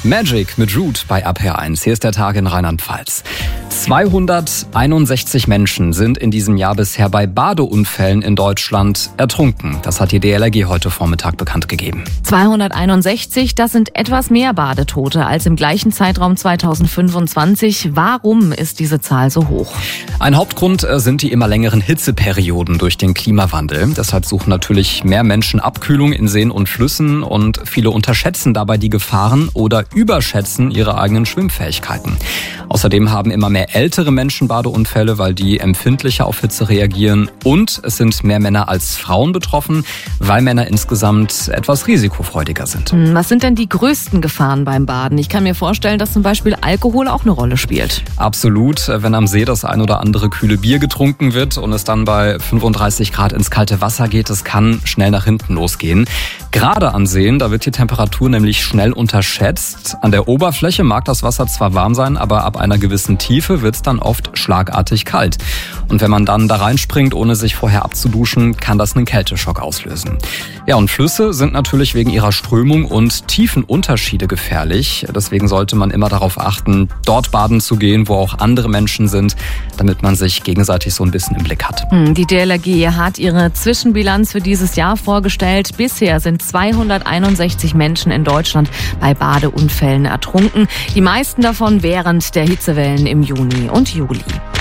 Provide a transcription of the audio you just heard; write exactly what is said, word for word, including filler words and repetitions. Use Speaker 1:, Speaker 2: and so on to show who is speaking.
Speaker 1: Magic mit Root bei A P R eins. Hier ist der Tag in Rheinland-Pfalz. zweihunderteinundsechzig Menschen sind in diesem Jahr bisher bei Badeunfällen in Deutschland ertrunken. Das hat die D L R G heute Vormittag bekannt gegeben.
Speaker 2: zweihunderteinundsechzig, das sind etwas mehr Badetote als im gleichen Zeitraum zweitausendfünfundzwanzig. Warum ist diese Zahl so hoch?
Speaker 1: Ein Hauptgrund sind die immer längeren Hitzeperioden durch den Klimawandel. Deshalb suchen natürlich mehr Menschen Abkühlung in Seen und Flüssen und viele unterschätzen dabei die Gefahren oder überschätzen ihre eigenen Schwimmfähigkeiten. Außerdem haben immer mehr ältere Menschen Badeunfälle, weil die empfindlicher auf Hitze reagieren. Und es sind mehr Männer als Frauen betroffen, weil Männer insgesamt etwas risikofreudiger sind.
Speaker 2: Was sind denn die größten Gefahren beim Baden? Ich kann mir vorstellen, dass zum Beispiel Alkohol auch eine Rolle spielt.
Speaker 1: Absolut. Wenn am See das ein oder andere kühle Bier getrunken wird und es dann bei fünfunddreißig Grad ins kalte Wasser geht, das kann schnell nach hinten losgehen. Gerade an Seen, da wird die Temperatur nämlich schnell unterschätzt. An der Oberfläche mag das Wasser zwar warm sein, aber ab einer gewissen Tiefe wird es dann oft schlagartig kalt. Und wenn man dann da reinspringt, ohne sich vorher abzuduschen, kann das einen Kälteschock auslösen. Ja, und Flüsse sind natürlich wegen ihrer Strömung und Tiefenunterschiede gefährlich. Deswegen sollte man immer darauf achten, dort baden zu gehen, wo auch andere Menschen sind, damit man sich gegenseitig so ein bisschen im Blick hat.
Speaker 2: Die D L R G hat ihre Zwischenbilanz für dieses Jahr vorgestellt. Bisher sind zweihunderteinundsechzig Menschen in Deutschland bei Badeunfällen ertrunken. Die meisten davon während der Hitzewellen im Juni und Juli.